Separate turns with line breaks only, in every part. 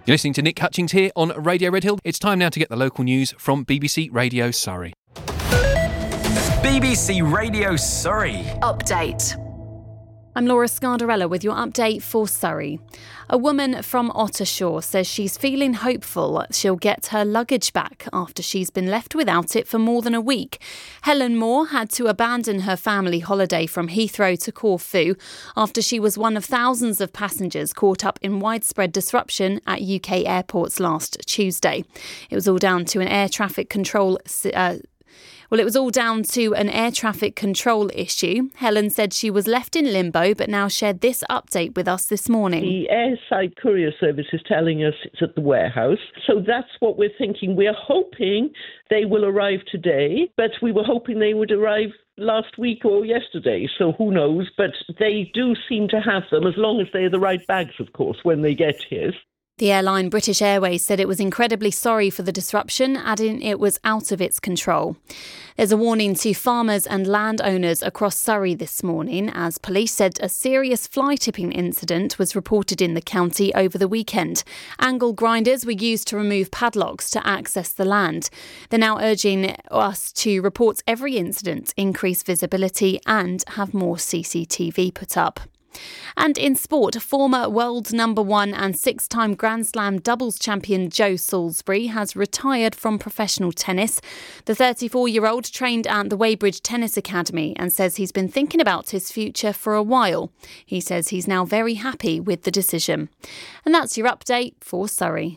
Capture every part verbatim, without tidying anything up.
You're listening to Nick Hutchings here on Radio Red Hill. It's time now to get the local news from B B C Radio Surrey.
B B C Radio Surrey.
Update.
I'm Laura Scardarella with your update for Surrey. A woman from Ottershaw says she's feeling hopeful she'll get her luggage back after she's been left without it for more than a week. Helen Moore had to abandon her family holiday from Heathrow to Corfu after she was one of thousands of passengers caught up in widespread disruption at U K airports last Tuesday. It was all down to an air traffic control uh, Well, it was all down to an air traffic control issue. Helen said she was left in limbo, but now shared this update with us this morning.
The airside courier service is telling us it's at the warehouse. So that's what we're thinking. We're hoping they will arrive today, but we were hoping they would arrive last week or yesterday. So who knows? But they do seem to have them, as long as they're the right bags, of course, when they get here.
The airline British Airways said it was incredibly sorry for the disruption, adding it was out of its control. There's a warning to farmers and landowners across Surrey this morning, as police said a serious fly tipping incident was reported in the county over the weekend. Angle grinders were used to remove padlocks to access the land. They're now urging us to report every incident, increase visibility and have more C C T V put up. And in sport, former world number one and six-time Grand Slam doubles champion Joe Salisbury has retired from professional tennis. The thirty-four-year-old trained at the Weybridge Tennis Academy and says he's been thinking about his future for a while. He says he's now very happy with the decision. And that's your update for Surrey.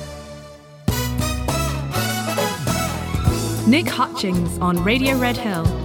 Nick Hutchings on Radio Red Hill.